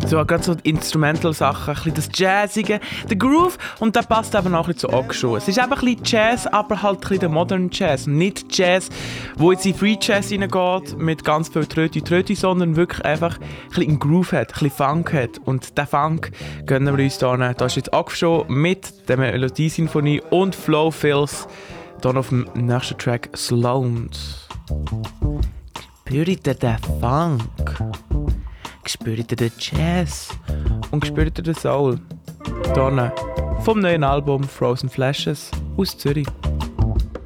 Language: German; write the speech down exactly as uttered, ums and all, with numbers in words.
So, gerade so die Instrumental-Sachen, ein bisschen das Jazzige, der Groove und der passt eben auch ein bisschen zu Okshow. Es ist eben ein bisschen Jazz, aber halt ein bisschen der Modern Jazz. Nicht Jazz, wo jetzt in Free Jazz reingeht, mit ganz viel Tröti-Tröti, sondern wirklich einfach ein bisschen einen Groove hat, ein bisschen Funk hat. Und diesen Funk gönnen wir uns hier. Da ist jetzt Okshow mit der Melodie-Sinfonie und Flow Fills hier auf dem nächsten Track Sloans. Spürt ihr den Funk? Spürt ihr den Jazz? Und spürt ihr den Soul? Hier vom neuen Album Frozen Flashes aus Zürich.